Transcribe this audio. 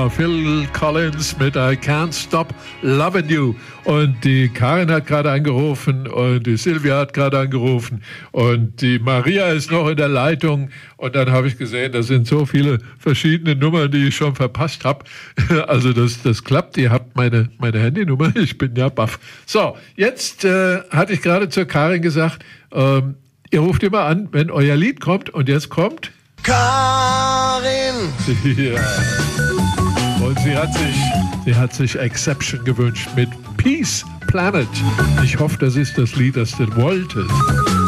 Phil Collins mit I Can't Stop Loving You. Und die Karin hat gerade angerufen und die Silvia hat gerade angerufen und die Maria ist noch in der Leitung. Und dann habe ich gesehen, das sind so viele verschiedene Nummern, die ich schon verpasst habe. Also das klappt, ihr habt meine Handynummer, ich bin ja baff. So, jetzt hatte ich gerade zur Karin gesagt, ihr ruft immer an, wenn euer Lied kommt. Und jetzt kommt Karin. Ja. Und sie hat sich Exception gewünscht mit Peace Planet. Ich hoffe, das ist das Lied, das du wolltest.